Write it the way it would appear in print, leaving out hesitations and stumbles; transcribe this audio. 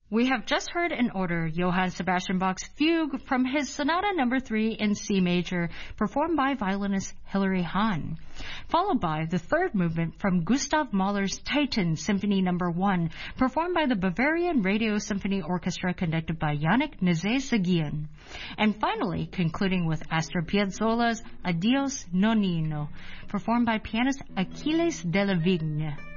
We have just heard in order Johann Sebastian Bach's Fugue from his Sonata No. 3 in C major, performed by violinist Hilary Hahn, followed by the third movement from Gustav Mahler's Titan Symphony No. 1, performed by the Bavarian Radio Symphony Orchestra conducted by Yannick Nézet-Séguin, and finally concluding with Astor Piazzolla's Adios Nonnino, performed by pianist Achilles Della Vigne.